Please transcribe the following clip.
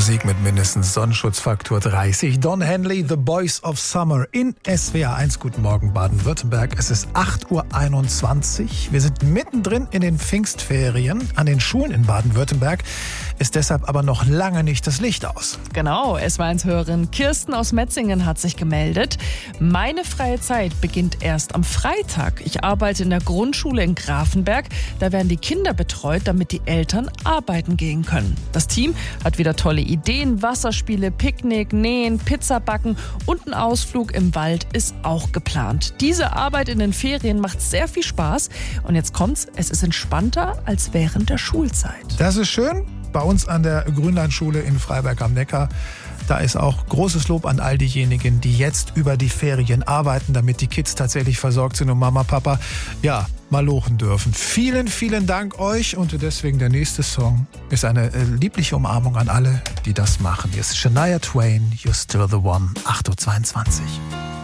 Musik mit mindestens Sonnenschutzfaktor 30. Don Henley, The Boys of Summer in SWR 1. Guten Morgen Baden-Württemberg. Es ist 8.21 Uhr. Wir sind mittendrin in den Pfingstferien. An den Schulen in Baden-Württemberg ist deshalb aber noch lange nicht das Licht aus. Genau, SWR1-Hörerin Kirsten aus Metzingen hat sich gemeldet. Meine freie Zeit beginnt erst am Freitag. Ich arbeite in der Grundschule in Grafenberg. Da werden die Kinder betreut, damit die Eltern arbeiten gehen können. Das Team hat wieder tolle Ideen, Wasserspiele, Picknick, Nähen, Pizza backen und ein Ausflug im Wald ist auch geplant. Diese Arbeit in den Ferien macht sehr viel Spaß. Und jetzt kommt's, es ist entspannter als während der Schulzeit. Das ist schön. Bei uns an der Grünlandschule in Freiberg am Neckar, da ist auch großes Lob an all diejenigen, die jetzt über die Ferien arbeiten, damit die Kids tatsächlich versorgt sind und Mama, Papa, ja, mal lochen dürfen. Vielen, vielen Dank euch und deswegen der nächste Song ist eine liebliche Umarmung an alle, die das machen. Hier ist Shania Twain, You're Still the One, 8.22 Uhr.